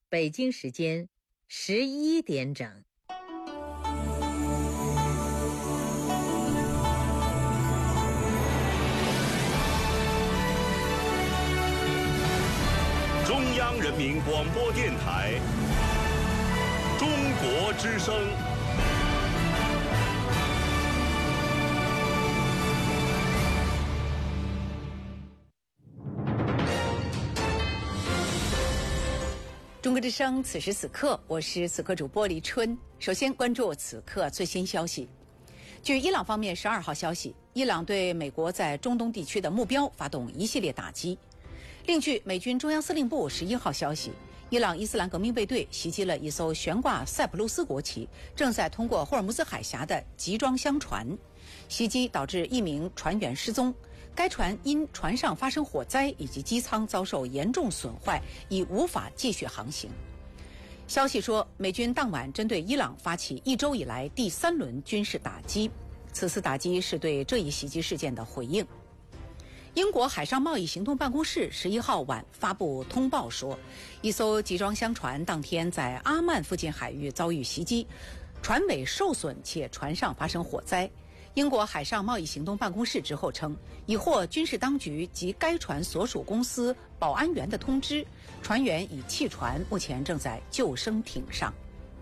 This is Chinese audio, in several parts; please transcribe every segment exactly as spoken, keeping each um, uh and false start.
北京时间十一点整。 中央人民广播电台中国之声。 中国之声，此时此刻，我是此刻主播李春。首先关注此刻最新消息。据伊朗方面十二号消息，伊朗对美国在中东地区的目标发动一系列打击。另据美军中央司令部十一号消息，伊朗伊斯兰革命卫队袭击了一艘悬挂塞浦路斯国旗、正在通过霍尔木兹海峡的集装箱船，袭击导致一名船员失踪。该船因船上发生火灾以及机舱遭受严重损坏，已无法继续航行。消息说，美军当晚针对伊朗发起一周以来第三轮军事打击，此次打击是对这一袭击事件的回应。英国海上贸易行动办公室十一号晚发布通报说，一艘集装箱船当天在阿曼附近海域遭遇袭击，船尾受损且船上发生火灾。英国海上贸易行动办公室之后称，已获军事当局及该船所属公司保安员的通知，船员已弃船，目前正在救生艇上。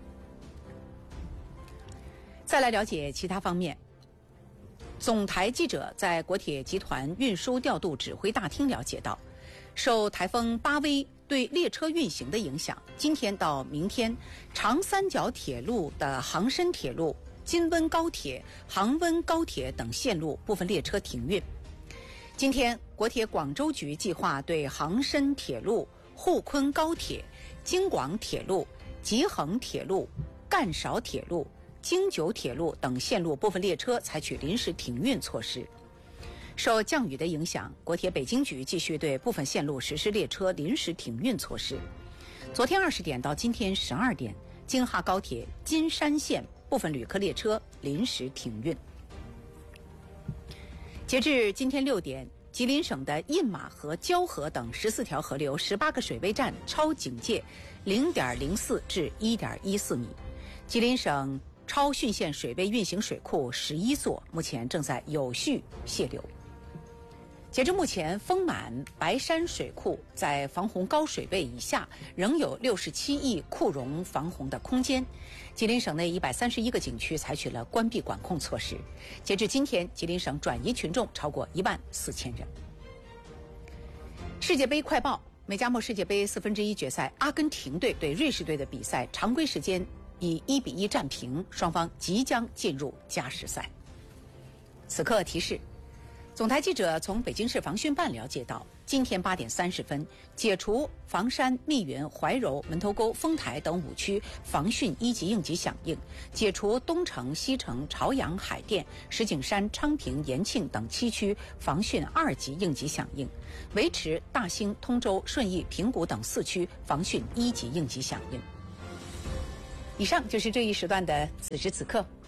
再来了解其他方面。总台记者在国铁集团运输调度指挥大厅了解到，受台风巴威对列车运行的影响，今天到明天，长三角铁路的杭深铁路、金温高铁、杭温高铁等线路部分列车停运。今天，国铁广州局计划对杭深铁路、沪昆高铁、京广铁路、吉恒铁路、赣韶铁路、京九铁路等线路部分列车采取临时停运措施。受降雨的影响，国铁北京局继续对部分线路实施列车临时停运措施。昨天二十点到今天十二点，京哈高铁金山线部分旅客列车临时停运。截至今天六点，吉林省的印马河、蛟河等十四条河流十八个水位站超警戒 零点零四 至 一点一四 米。吉林省超汛线水位运行水库十一座，目前正在有序泄流。截至目前，丰满白山水库在防洪高水位以下，仍有六十七亿库容防洪的空间。吉林省内一百三十一个景区采取了关闭管控措施。截至今天，吉林省转移群众超过一万四千人。世界杯快报：美加墨世界杯四分之一决赛，阿根廷队对瑞士队的比赛常规时间以一比一战平，双方即将进入加时赛。此刻提示，总台记者从北京市防汛办了解到，今天八点三十分，解除房山、密云、怀柔、门头沟、丰台等五区防汛一级应急响应，解除东城、西城、朝阳、海淀、石景山、昌平、延庆等七区防汛二级应急响应，维持大兴、通州、顺义、平谷等四区防汛一级应急响应。以上就是这一时段的此时此刻。